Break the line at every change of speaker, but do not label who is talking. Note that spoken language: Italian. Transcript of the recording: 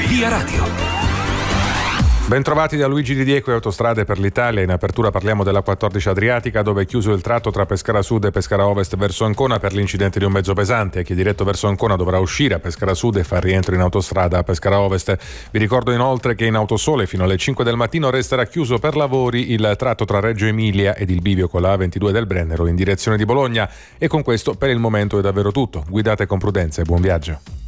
Via Radio.
Bentrovati da Luigi Di Diego e Autostrade per l'Italia. In apertura parliamo della 14 Adriatica, dove è chiuso il tratto tra Pescara Sud e Pescara Ovest verso Ancona per l'incidente di un mezzo pesante. Chi è diretto verso Ancona dovrà uscire a Pescara Sud e far rientro in autostrada a Pescara Ovest. Vi ricordo inoltre che in Autosole fino alle 5 del mattino resterà chiuso per lavori il tratto tra Reggio Emilia ed il bivio con la A22 del Brennero in direzione di Bologna. E con questo per il momento è davvero tutto. Guidate con prudenza e buon viaggio.